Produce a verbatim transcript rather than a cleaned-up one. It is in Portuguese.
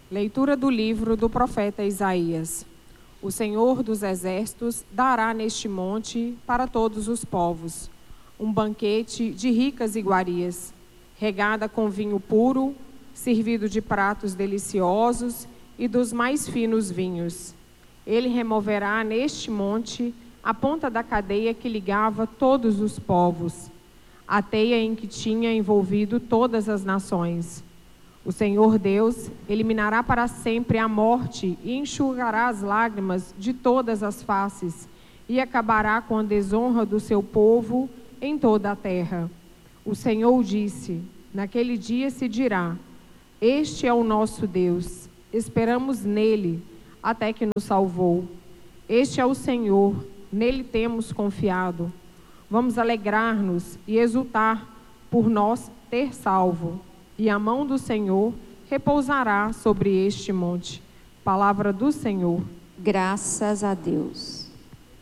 Leitura do livro do profeta Isaías. O Senhor dos Exércitos dará neste monte para todos os povos um banquete de ricas iguarias, regada com vinho puro, servido de pratos deliciosos e dos mais finos vinhos. Ele removerá neste monte a ponta da cadeia que ligava todos os povos, a teia em que tinha envolvido todas as nações. O Senhor Deus eliminará para sempre a morte e enxugará as lágrimas de todas as faces e acabará com a desonra do seu povo em toda a terra. O Senhor disse: naquele dia se dirá: este é o nosso Deus, esperamos nele até que nos salvou. Este é o Senhor, nele temos confiado. Vamos alegrar-nos e exultar por nós ter salvo. E a mão do Senhor repousará sobre este monte. Palavra do Senhor. Graças a Deus.